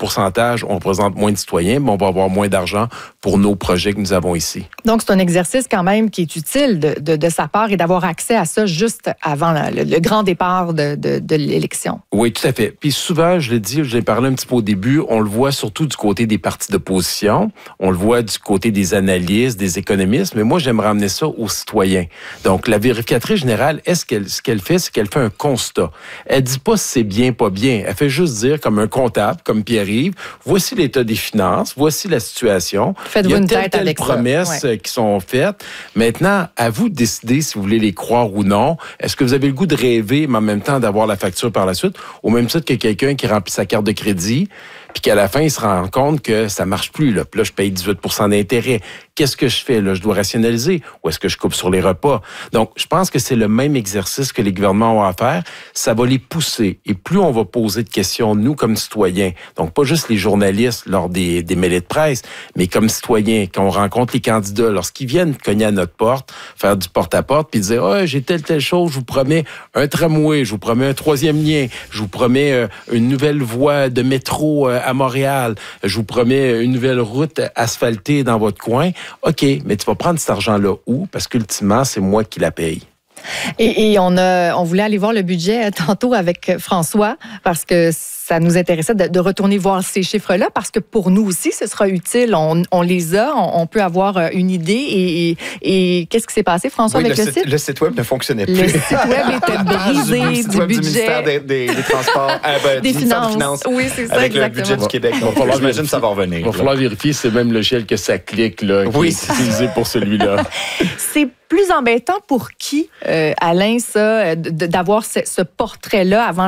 pourcentage, on représente moins de citoyens, mais on va avoir moins d'argent pour nos projets que nous avons ici. Donc, c'est un exercice quand même qui est utile de sa part et d'avoir accès à ça juste avant le grand départ de l'élection. Oui, tout à fait. Puis souvent, je l'ai dit, je l'ai parlé un petit peu au début, on le voit surtout du côté des partis d'opposition, on le voit du côté des analystes, des économistes, mais moi, j'aimerais ramener ça aux citoyens. Donc, la vérificatrice générale, ce qu'elle fait, c'est qu'elle fait un constat. Elle dit pas si c'est bien, pas bien. Elle fait juste dire, comme un comptable, comme Pierre-Yves, voici l'état des finances, voici la situation. Faites-vous une tête avec ça. Il y a telle promesses qui sont faites. Maintenant, à vous de décider si vous voulez les croire ou non. Est-ce que vous avez le goût de rêver, mais en même temps d'avoir la facture par la suite, au même titre que quelqu'un qui remplit sa carte de crédit, puis qu'à la fin, il se rend compte que ça marche plus. Là. Puis là, je paye 18 % d'intérêt. Qu'est-ce que je fais? Là, je dois rationaliser ou est-ce que je coupe sur les repas? Donc, je pense que c'est le même exercice que les gouvernements ont à faire. Ça va les pousser. Et plus on va poser de questions, nous, comme citoyens, donc pas juste les journalistes lors des mêlées de presse, mais comme citoyens, quand on rencontre les candidats, lorsqu'ils viennent cogner à notre porte, faire du porte-à-porte, puis dire « Ah, j'ai telle chose, je vous promets un tramway, je vous promets un 3e lien, je vous promets une nouvelle voie de métro à Montréal, je vous promets une nouvelle route asphaltée dans votre coin. » OK, mais tu vas prendre cet argent-là où? Parce qu'ultimement, c'est moi qui la paye. Et on voulait aller voir le budget tantôt avec François parce que ça nous intéressait de retourner voir ces chiffres-là parce que pour nous aussi, ce sera utile. On les a, on peut avoir une idée. Et qu'est-ce qui s'est passé, François, avec le site? Le site web ne fonctionnait plus. Le site web était brisé du budget. Du ministère des Transports, des Finances. Oui, c'est ça, avec exactement. Le budget du Québec. J'imagine que ça va revenir. Il va falloir vérifier si c'est même le logiciel que ça clique là, qui est utilisé pour celui-là. C'est plus embêtant pour qui, Alain, ça, d'avoir ce portrait-là avant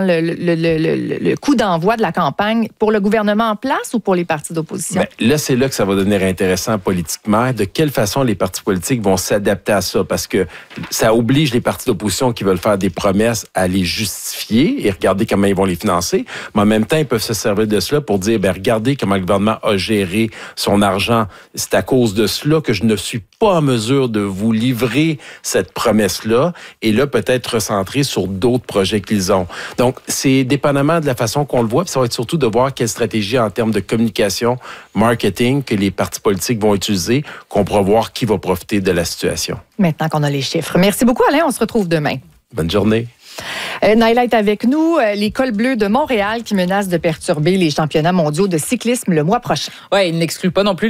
le coup d'envoi de la campagne, pour le gouvernement en place ou pour les partis d'opposition? Bien, là, c'est là que ça va devenir intéressant politiquement. De quelle façon les partis politiques vont s'adapter à ça? Parce que ça oblige les partis d'opposition qui veulent faire des promesses à les justifier et regarder comment ils vont les financer. Mais en même temps, ils peuvent se servir de cela pour dire, bien, regardez comment le gouvernement a géré son argent. C'est à cause de cela que je ne suis pas en mesure de vous livrer cette promesse-là et là, peut-être recentrer sur d'autres projets qu'ils ont. Donc, c'est dépendamment de la façon qu'on le voit, puis ça va être surtout de voir quelle stratégie en termes de communication, marketing que les partis politiques vont utiliser, qu'on pourra voir qui va profiter de la situation. Maintenant qu'on a les chiffres. Merci beaucoup, Alain. On se retrouve demain. Bonne journée. Naila est avec nous. Les cols bleus de Montréal qui menacent de perturber les championnats mondiaux de cyclisme le mois prochain. Oui, ils n'excluent pas non plus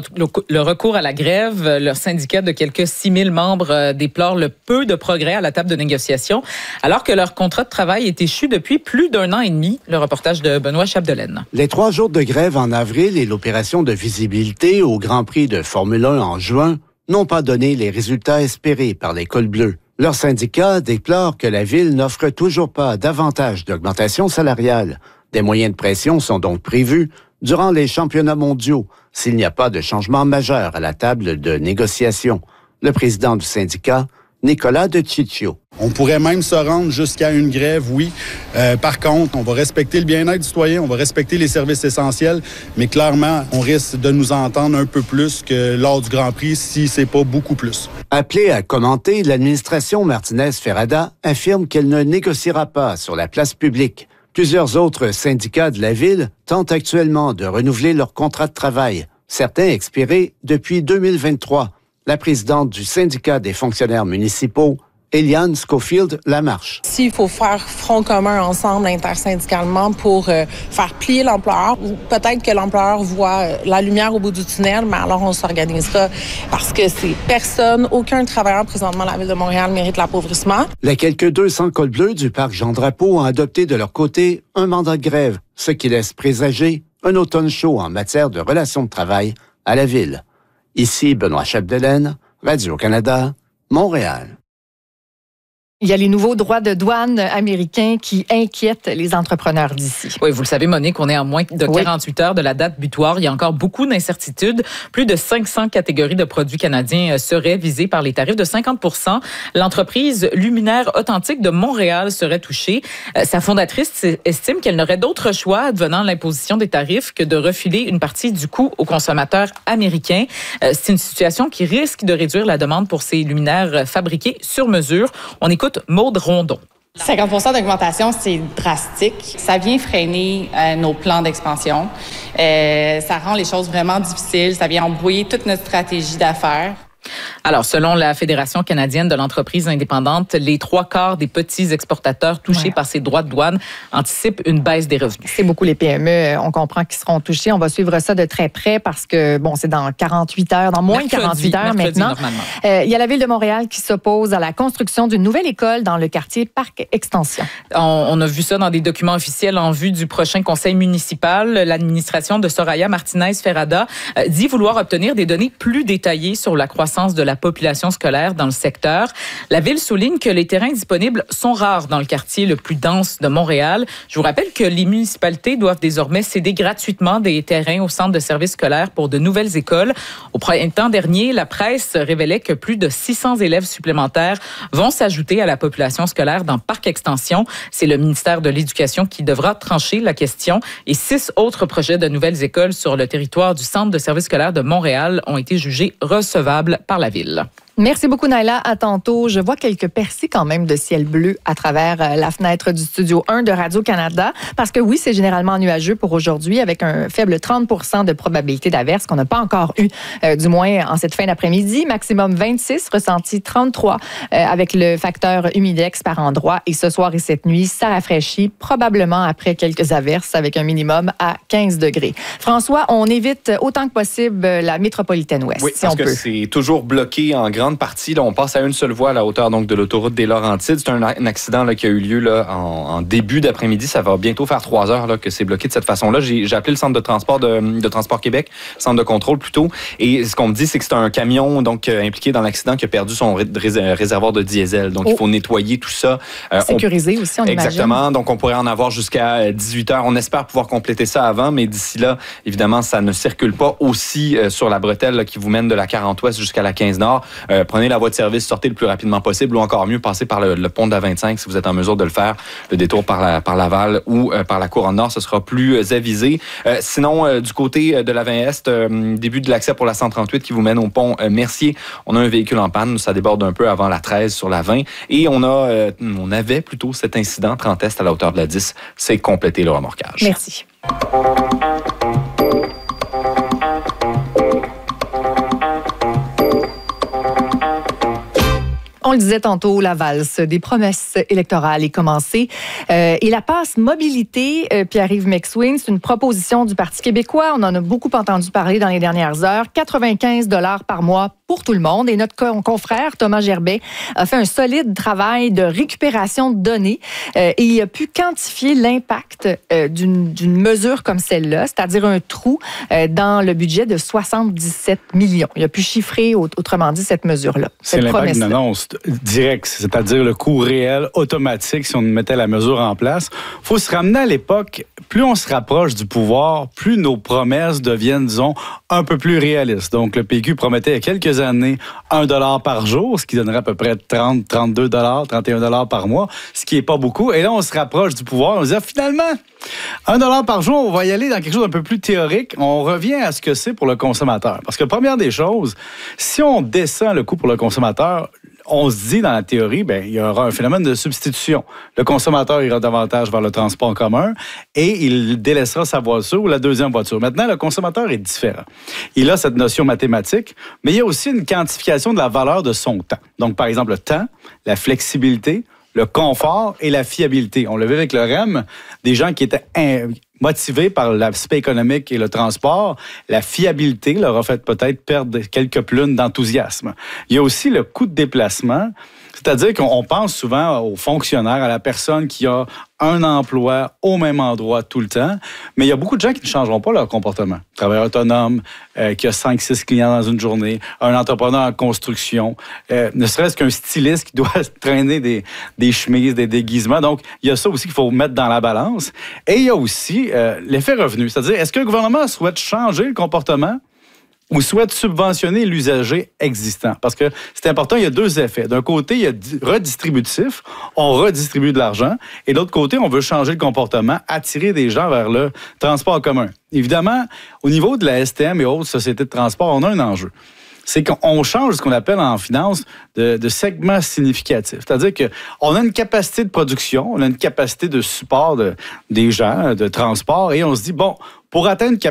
le recours à la grève. Leur syndicat de quelques 6 000 membres déplore le peu de progrès à la table de négociation, alors que leur contrat de travail est échu depuis plus d'1 an et demi. Le reportage de Benoît Chapdelaine. Les 3 jours de grève en avril et l'opération de visibilité au Grand Prix de Formule 1 en juin n'ont pas donné les résultats espérés par les cols bleus. Leur syndicat déplore que la Ville n'offre toujours pas davantage d'augmentation salariale. Des moyens de pression sont donc prévus durant les championnats mondiaux s'il n'y a pas de changement majeur à la table de négociation. Le président du syndicat, Nicolas De Ciccio. On pourrait même se rendre jusqu'à une grève, oui. Par contre, on va respecter le bien-être du citoyen, on va respecter les services essentiels, mais clairement, on risque de nous entendre un peu plus que lors du Grand Prix, si c'est pas beaucoup plus. Appelée à commenter, l'administration Martinez-Ferrada affirme qu'elle ne négociera pas sur la place publique. Plusieurs autres syndicats de la ville tentent actuellement de renouveler leur contrat de travail, certains expirés depuis 2023. La présidente du syndicat des fonctionnaires municipaux, Eliane Schofield-Lamarche. S'il faut faire front commun ensemble intersyndicalement pour faire plier l'employeur, ou peut-être que l'employeur voit la lumière au bout du tunnel, mais alors on s'organisera parce que c'est personne, aucun travailleur présentement à la Ville de Montréal mérite l'appauvrissement. Les quelques 200 cols bleus du parc Jean-Drapeau ont adopté de leur côté un mandat de grève, ce qui laisse présager un automne chaud en matière de relations de travail à la Ville. Ici Benoît Chapdelaine, Radio-Canada, Montréal. Il y a les nouveaux droits de douane américains qui inquiètent les entrepreneurs d'ici. Oui, vous le savez, Monique, on est à moins de 48 heures de la date butoir. Il y a encore beaucoup d'incertitudes. Plus de 500 catégories de produits canadiens seraient visées par les tarifs de 50 %. L'entreprise Luminaire Authentique de Montréal serait touchée. Sa fondatrice estime qu'elle n'aurait d'autre choix advenant l'imposition des tarifs que de refiler une partie du coût aux consommateurs américains. C'est une situation qui risque de réduire la demande pour ces luminaires fabriqués sur mesure. On écoute Maude Rondon. 50% d'augmentation, c'est drastique. Ça vient freiner nos plans d'expansion. Ça rend les choses vraiment difficiles. Ça vient embrouiller toute notre stratégie d'affaires. Alors, selon la Fédération canadienne de l'entreprise indépendante, les 3/4 des petits exportateurs touchés par ces droits de douane anticipent une baisse des revenus. C'est beaucoup les PME, on comprend, qui seront touchés. On va suivre ça de très près parce que, c'est dans 48 heures, dans moins de 48 heures maintenant. Il y a la Ville de Montréal qui s'oppose à la construction d'une nouvelle école dans le quartier Parc Extension. On a vu ça dans des documents officiels en vue du prochain conseil municipal. L'administration de Soraya Martinez-Ferrada dit vouloir obtenir des données plus détaillées sur la croissance de la population scolaire dans le secteur. La Ville souligne que les terrains disponibles sont rares dans le quartier le plus dense de Montréal. Je vous rappelle que les municipalités doivent désormais céder gratuitement des terrains au centre de services scolaires pour de nouvelles écoles. Au printemps dernier, la presse révélait que plus de 600 élèves supplémentaires vont s'ajouter à la population scolaire dans Parc Extension. C'est le ministère de l'Éducation qui devra trancher la question. Et 6 autres projets de nouvelles écoles sur le territoire du centre de services scolaires de Montréal ont été jugés recevables par la Ville. Merci beaucoup, Naila. À tantôt. Je vois quelques percées quand même de ciel bleu à travers la fenêtre du studio 1 de Radio-Canada. Parce que oui, c'est généralement nuageux pour aujourd'hui avec un faible 30% de probabilité d'averse qu'on n'a pas encore eu, du moins en cette fin d'après-midi. Maximum 26, ressenti 33 avec le facteur humidex par endroit. Et ce soir et cette nuit, ça rafraîchit probablement après quelques averses avec un minimum à 15 degrés. François, on évite autant que possible la métropolitaine ouest, oui, si on peut. parce que c'est toujours bloqué en grande partie. Là, on passe à une seule voie à la hauteur donc, de l'autoroute des Laurentides. C'est un accident là, qui a eu lieu là, en début d'après-midi. Ça va bientôt faire 3 heures là, que c'est bloqué de cette façon-là. J'ai appelé le centre de transport de Transport Québec, centre de contrôle plutôt. Et ce qu'on me dit, c'est que c'est un camion donc, impliqué dans l'accident qui a perdu son réservoir de diesel. Donc, il faut nettoyer tout ça. Sécuriser aussi, on imagine. Exactement. Donc, on pourrait en avoir jusqu'à 18 heures. On espère pouvoir compléter ça avant, mais d'ici là, évidemment, ça ne circule pas aussi sur la bretelle là, qui vous mène de la 40 ouest jusqu'à la 15 nord. Prenez la voie de service, sortez le plus rapidement possible ou encore mieux, passez par le pont de la 25 si vous êtes en mesure de le faire. Le détour par Laval ou par la Couronne Nord, ce sera plus avisé. Sinon, du côté de la 20 Est, début de l'accès pour la 138 qui vous mène au pont Mercier, on a un véhicule en panne, ça déborde un peu avant la 13 sur la 20 et on avait plutôt cet incident 30 Est à la hauteur de la 10, c'est complété le remorquage. Merci. On le disait tantôt, la valse des promesses électorales est commencée. Et la passe mobilité, Pierre-Yves McSween, c'est une proposition du Parti québécois. On en a beaucoup entendu parler dans les dernières heures. 95 $ par mois pour tout le monde. Et notre confrère, Thomas Gerbet, a fait un solide travail de récupération de données et il a pu quantifier l'impact d'une mesure comme celle-là, c'est-à-dire un trou dans le budget de 77 millions. Il a pu chiffrer, autrement dit, cette mesure-là. C'est l'impact d'une annonce directe, c'est-à-dire le coût réel automatique si on mettait la mesure en place. Il faut se ramener à l'époque, plus on se rapproche du pouvoir, plus nos promesses deviennent, disons, un peu plus réalistes. Donc, le PQ promettait il y a quelques années 1 $ par jour, ce qui donnerait à peu près 30, 32 $, 31 $ par mois, ce qui n'est pas beaucoup. Et là, on se rapproche du pouvoir. On se dit, finalement, 1 $ par jour, on va y aller dans quelque chose d'un peu plus théorique. On revient à ce que c'est pour le consommateur. Parce que première des choses, si on descend le coût pour le consommateur, on se dit dans la théorie, il y aura un phénomène de substitution. Le consommateur ira davantage vers le transport en commun et il délaissera sa voiture ou la deuxième voiture. Maintenant, le consommateur est différent. Il a cette notion mathématique, mais il y a aussi une quantification de la valeur de son temps. Donc, par exemple, le temps, la flexibilité, le confort et la fiabilité. On l'a vu avec le REM, des gens qui étaient motivés par l'aspect économique et le transport, la fiabilité leur a fait peut-être perdre quelques plumes d'enthousiasme. Il y a aussi le coût de déplacement, c'est-à-dire qu'on pense souvent aux fonctionnaires, à la personne qui a un emploi au même endroit tout le temps, mais il y a beaucoup de gens qui ne changeront pas leur comportement. Travailleur autonome, qui a 5-6 clients dans une journée, un entrepreneur en construction, ne serait-ce qu'un styliste qui doit traîner des chemises, des déguisements. Donc, il y a ça aussi qu'il faut mettre dans la balance. Et il y a aussi l'effet revenu, c'est-à-dire, est-ce que le gouvernement souhaite changer le comportement ou souhaite subventionner l'usager existant? Parce que c'est important, il y a 2 effets. D'un côté, il y a redistributif, on redistribue de l'argent, et de l'autre côté, on veut changer le comportement, attirer des gens vers le transport en commun. Évidemment, au niveau de la STM et autres sociétés de transport, on a un enjeu. c'est qu'on change ce qu'on appelle en finance de segment significatif. C'est-à-dire qu'on a une capacité de production, on a une capacité de support des gens, de transport, et on se dit, bon, pour atteindre